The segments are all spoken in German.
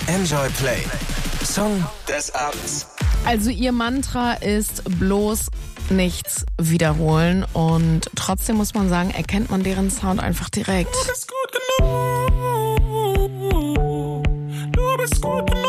Enjoy Play. Song des Abends. Also ihr Mantra ist bloß nichts wiederholen und trotzdem muss man sagen, erkennt man deren Sound einfach direkt. Du bist gut genug. Du bist gut genug.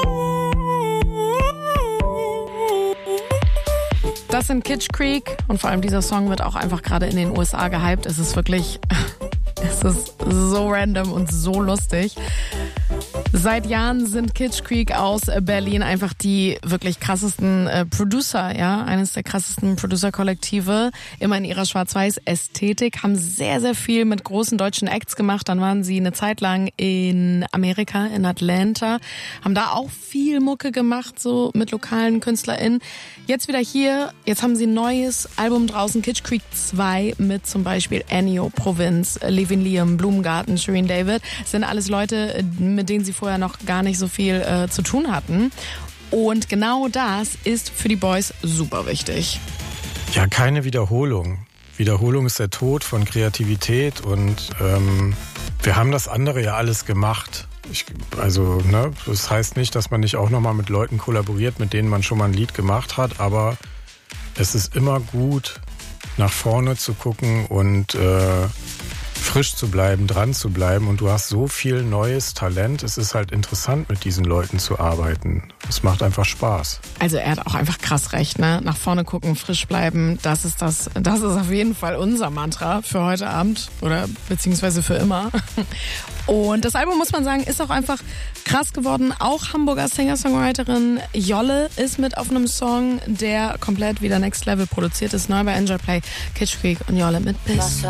Das sind Kitsch Creek und vor allem dieser Song wird auch einfach gerade in den USA gehypt. Es ist wirklich, es ist so random und so lustig. Seit Jahren sind Kitsch Creek aus Berlin einfach die wirklich krassesten Producer, ja, eines der krassesten Producer-Kollektive, immer in ihrer Schwarz-Weiß-Ästhetik, haben sehr, sehr viel mit großen deutschen Acts gemacht. Dann waren sie eine Zeit lang in Amerika, in Atlanta, haben da auch viel Mucke gemacht, so mit lokalen KünstlerInnen. Jetzt wieder hier, jetzt haben sie ein neues Album draußen, Kitsch Creek 2, mit zum Beispiel Ennio, Provinz, Levin Liam, Blumengarten, Shirin David. Das sind alles Leute, mit denen sie vorher noch gar nicht so viel zu tun hatten. Und genau das ist für die Boys super wichtig. Ja, keine Wiederholung. Wiederholung ist der Tod von Kreativität und wir haben das andere ja alles gemacht. Das heißt nicht, dass man nicht auch nochmal mit Leuten kollaboriert, mit denen man schon mal ein Lied gemacht hat, aber es ist immer gut, nach vorne zu gucken und frisch zu bleiben, dran zu bleiben. Und du hast so viel neues Talent. Es ist halt interessant, mit diesen Leuten zu arbeiten. Es macht einfach Spaß. Also er hat auch einfach krass recht, ne? Nach vorne gucken, frisch bleiben, das ist auf jeden Fall unser Mantra für heute Abend oder beziehungsweise für immer. Und das Album, muss man sagen, ist auch einfach krass geworden. Auch Hamburger Singer-Songwriterin Jolle ist mit auf einem Song, der komplett wieder Next Level produziert ist. Neu bei Enjoy Play, Kitsch Creek und Jolle mit Piss.